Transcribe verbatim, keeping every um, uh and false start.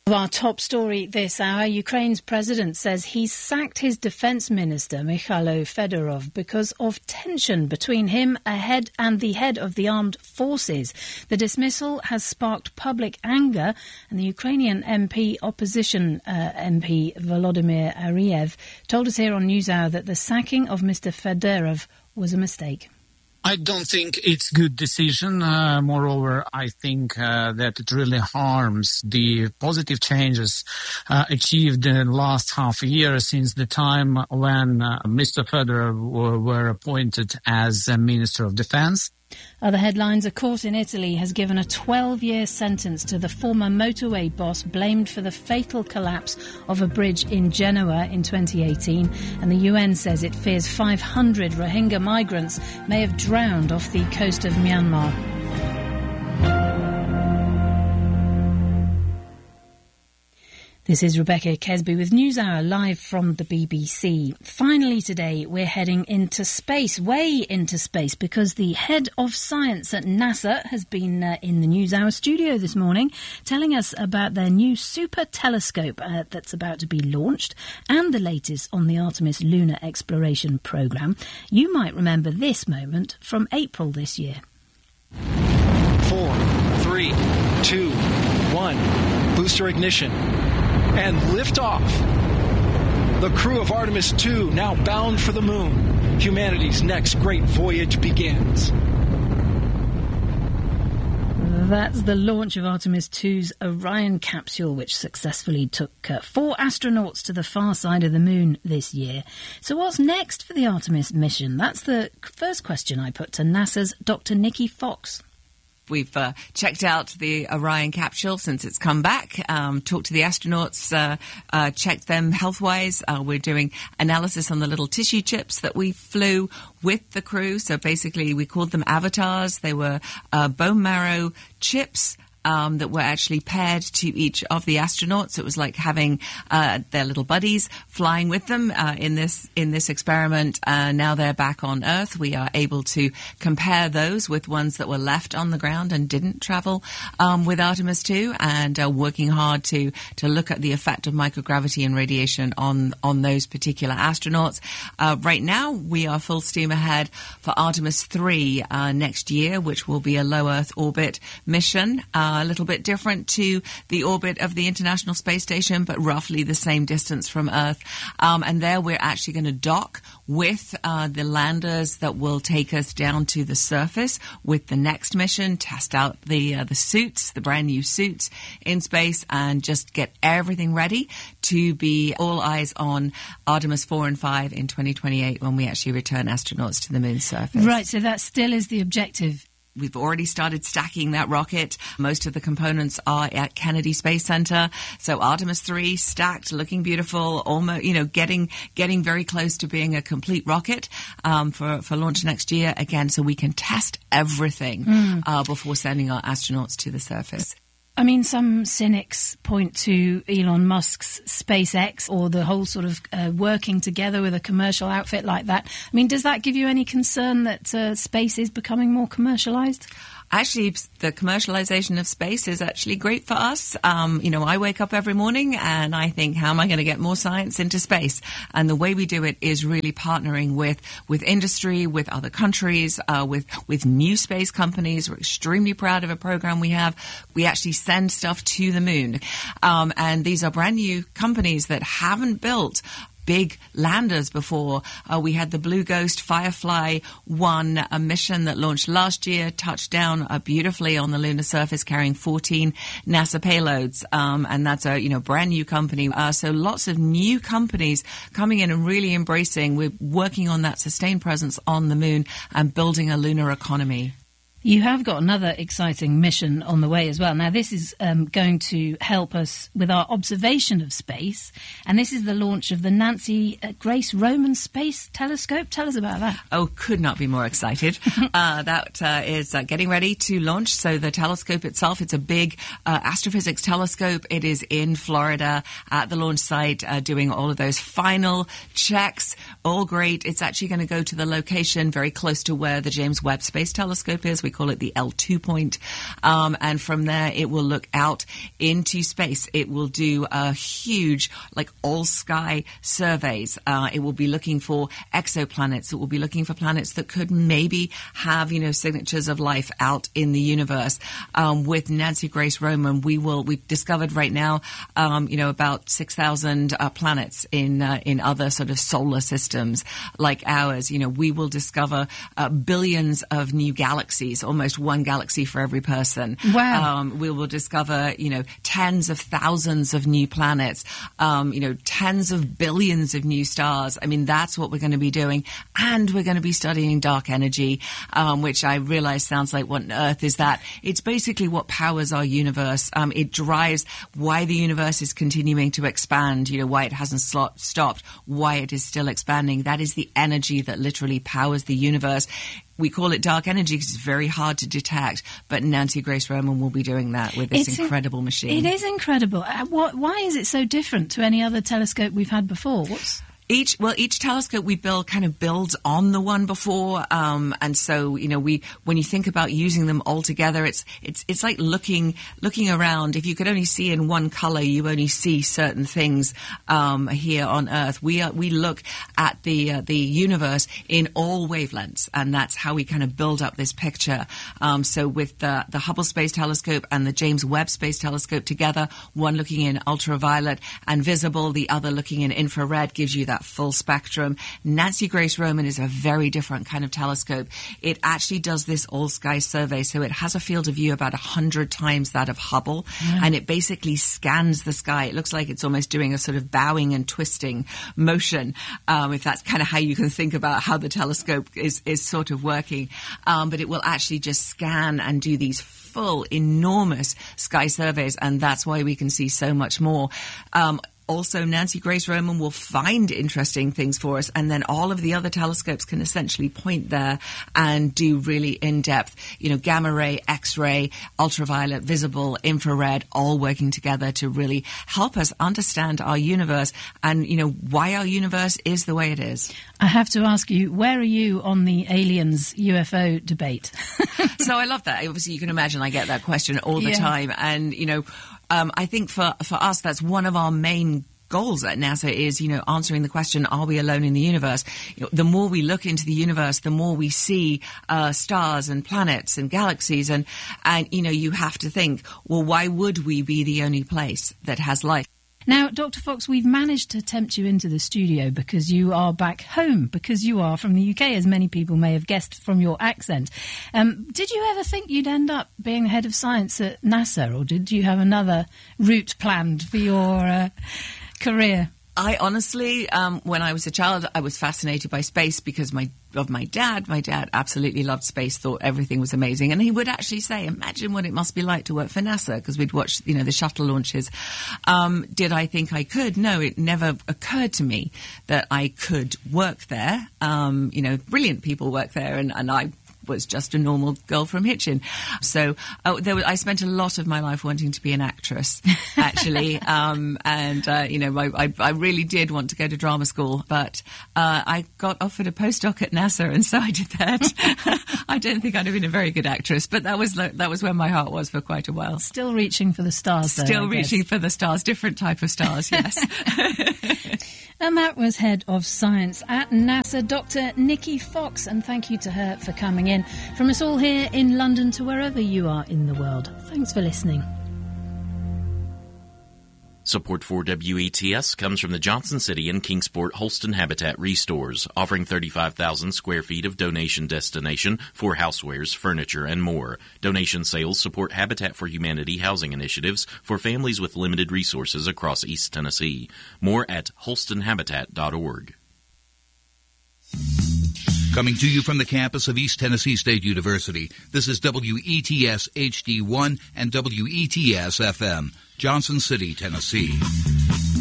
Our top story this hour, Ukraine's president says he's sacked his defence minister, Mikhailo Fedorov, because of tension between him ahead and the head of the armed forces. The dismissal has sparked public anger, and the Ukrainian M P, opposition uh, M P Volodymyr Ariev, told us here on NewsHour that the sacking of Mister Fedorov was a mistake. I don't think it's a good decision. Uh, moreover, I think uh, that it really harms the positive changes uh, achieved in the last half a year since the time when uh, Mister Fedorov were, were appointed as uh, Minister of Defense. Other headlines: a court in Italy has given a twelve-year sentence to the former motorway boss blamed for the fatal collapse of a bridge in Genoa in twenty eighteen, and the U N says it fears five hundred Rohingya migrants may have drowned off the coast of Myanmar. This is Rebecca Kesby with NewsHour live from the B B C. Finally today, we're heading into space, way into space, because the head of science at NASA has been uh, in the NewsHour studio this morning telling us about their new super telescope uh, that's about to be launched and the latest on the Artemis lunar exploration programme. You might remember this moment from April this year. Four, three, two, one, booster ignition. And liftoff. The crew of Artemis two now bound for the moon. Humanity's next great voyage begins. That's the launch of Artemis two's Orion capsule, which successfully took uh, four astronauts to the far side of the moon this year. So what's next for the Artemis mission? That's the first question I put to NASA's Doctor Nikki Fox. We've uh, checked out the Orion capsule since it's come back, um, talked to the astronauts, uh, uh, checked them health-wise. Uh, we're doing analysis on the little tissue chips that we flew with the crew. So basically we called them avatars. They were uh, bone marrow chips Um, that were actually paired to each of the astronauts. It was like having uh, their little buddies flying with them uh, in this in this experiment. Uh, now they're back on Earth. We are able to compare those with ones that were left on the ground and didn't travel um, with Artemis two, and uh, working hard to to look at the effect of microgravity and radiation on on those particular astronauts. Uh, right now, we are full steam ahead for Artemis three uh, next year, which will be a low Earth orbit mission. Uh, a little bit different to the orbit of the International Space Station, but roughly the same distance from Earth. Um, and there we're actually going to dock with uh, the landers that will take us down to the surface with the next mission, test out the uh, the suits, the brand new suits in space, and just get everything ready to be all eyes on Artemis four and five in twenty twenty-eight when we actually return astronauts to the moon's surface. Right, so that still is the objective. We've already started stacking that rocket. Most of the components are at Kennedy Space Center. So Artemis three stacked, looking beautiful, almost, you know, getting getting very close to being a complete rocket um, for, for launch next year. Again, so we can test everything mm. uh, before sending our astronauts to the surface. I mean, some cynics point to Elon Musk's SpaceX or the whole sort of uh, working together with a commercial outfit like that. I mean, does that give you any concern that uh, space is becoming more commercialized? Actually, the commercialization of space is actually great for us. Um, you know, I wake up every morning and I think, how am I going to get more science into space? And the way we do it is really partnering with, with industry, with other countries, uh, with, with new space companies. We're extremely proud of a program we have. We actually send stuff to the moon. Um, and these are brand new companies that haven't built big landers before. Uh, we had the Blue Ghost Firefly one, a mission that launched last year, touched down uh, beautifully on the lunar surface, carrying fourteen NASA payloads, um, and that's a you know brand new company. Uh, so lots of new companies coming in and really embracing. We're working on that sustained presence on the moon and building a lunar economy. You have got another exciting mission on the way as well. Now, this is um, going to help us with our observation of space, and this is the launch of the Nancy uh, Grace Roman Space Telescope. Tell us about that. Oh, could not be more excited. uh, that uh, is uh, getting ready to launch. So the telescope itself, it's a big uh, astrophysics telescope. It is in Florida at the launch site, uh, doing all of those final checks. All great. It's actually going to go to the location very close to where the James Webb Space Telescope is. We call it the L two point. Um, and from there, it will look out into space. It will do a huge, like, all-sky surveys. Uh, it will be looking for exoplanets. It will be looking for planets that could maybe have, you know, signatures of life out in the universe. Um, with Nancy Grace Roman, we will, we've discovered right now, um, you know, about six thousand uh, planets in, uh, in other sort of solar systems like ours. You know, we will discover uh, billions of new galaxies, almost one galaxy for every person. Wow. Um, we will discover, you know, tens of thousands of new planets, um, you know, tens of billions of new stars. I mean, that's what we're going to be doing. And we're going to be studying dark energy, um, which I realize sounds like what on earth is that? It's basically what powers our universe. Um, it drives why the universe is continuing to expand, you know, why it hasn't sl- stopped, why it is still expanding. That is the energy that literally powers the universe. We call it dark energy because it's very hard to detect, but Nancy Grace Roman will be doing that with this it's incredible in- machine. It is incredible. Uh, what, why is it so different to any other telescope we've had before? What's... Each well, each telescope we build kind of builds on the one before, um, and so you know we when you think about using them all together, it's it's it's like looking looking around. If you could only see in one color, you only see certain things um, here on Earth. We are, we look at the uh, the universe in all wavelengths, and that's how we kind of build up this picture. Um, so with the the Hubble Space Telescope and the James Webb Space Telescope together, one looking in ultraviolet and visible, the other looking in infrared, gives you that full spectrum. Nancy Grace Roman is a very different kind of telescope. It actually does this all-sky survey, so it has a field of view about one hundred times that of Hubble, yeah. and it basically scans the sky. It looks like it's almost doing a sort of bowing and twisting motion, um, if that's kind of how you can think about how the telescope is, is sort of working. Um, but it will actually just scan and do these full, enormous sky surveys, and that's why we can see so much more. Um, Also, Nancy Grace Roman will find interesting things for us, and then all of the other telescopes can essentially point there and do really in-depth, you know, gamma ray, X-ray, ultraviolet, visible, infrared, all working together to really help us understand our universe and, you know, why our universe is the way it is. I have to ask you, where are you on the aliens U F O debate? So I love that. Obviously, you can imagine I get that question all the yeah. time, and, you know, Um, I think for, for us, that's one of our main goals at NASA is, you know, answering the question, are we alone in the universe? You know, the more we look into the universe, the more we see uh, stars and planets and galaxies. And, and, you know, you have to think, well, why would we be the only place that has life? Now, Doctor Fox, we've managed to tempt you into the studio because you are back home, because you are from the U K, as many people may have guessed from your accent. Um, did you ever think you'd end up being the head of science at NASA, or did you have another route planned for your uh, career? I honestly, um, when I was a child, I was fascinated by space because my of my dad. My dad absolutely loved space, thought everything was amazing. And he would actually say, imagine what it must be like to work for NASA, because we'd watch, you know, the shuttle launches. Um, did I think I could? No, it never occurred to me that I could work there. Um, you know, brilliant people work there, and, and I was just a normal girl from Hitchin. So uh, there was, I spent a lot of my life wanting to be an actress, actually. um, and, uh, you know, I, I, I really did want to go to drama school, but uh, I got offered a postdoc at NASA, and so I did that. I don't think I'd have been a very good actress, but that was that was where my heart was for quite a while. Still reaching for the stars, though, Still reaching for the stars, different type of stars, yes. And that was Head of Science at NASA, Doctor Nikki Fox, and thank you to her for coming in. From us all here in London to wherever you are in the world, thanks for listening. Support for W E T S comes from the Johnson City and Kingsport Holston Habitat Restores, offering thirty-five thousand square feet of donation destination for housewares, furniture, and more. Donation sales support Habitat for Humanity housing initiatives for families with limited resources across East Tennessee. More at holston habitat dot org. Coming to you from the campus of East Tennessee State University, this is W E T S H D one and W E T S F M, Johnson City, Tennessee.